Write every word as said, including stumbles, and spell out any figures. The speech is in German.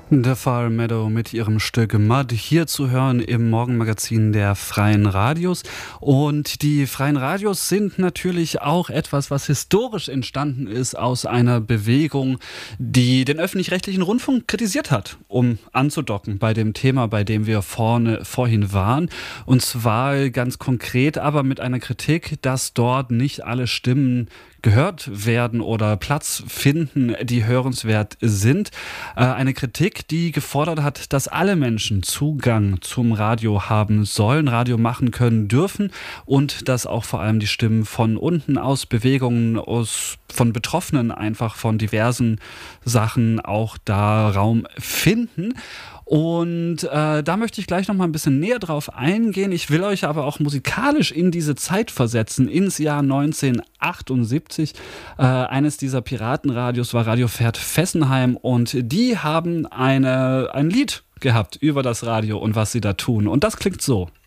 The Far Meadow mit ihrem Stück Mud, hier zu hören im Morgenmagazin der Freien Radios. Und die Freien Radios sind natürlich auch etwas, was historisch entstanden ist aus einer Bewegung, die den öffentlich-rechtlichen Rundfunk kritisiert hat, um anzudocken bei dem Thema, bei dem wir vorne, vorhin waren. Und zwar ganz konkret, aber mit einer Kritik, dass dort nicht alle Stimmen gehört werden oder Platz finden, die hörenswert sind. Äh, eine Kritik, die gefordert hat, dass alle Menschen Zugang zum Radio haben sollen, Radio machen können dürfen und dass auch vor allem die Stimmen von unten aus Bewegungen, aus, von Betroffenen einfach von diversen Sachen auch da Raum finden. Und äh, da möchte ich gleich noch mal ein bisschen näher drauf eingehen. Ich will euch aber auch musikalisch in diese Zeit versetzen, ins Jahr neunzehnhundertachtundsiebzig. Äh, eines dieser Piratenradios war Radio Pferd Fessenheim und die haben eine, ein Lied gehabt über das Radio und was sie da tun. Und das klingt so.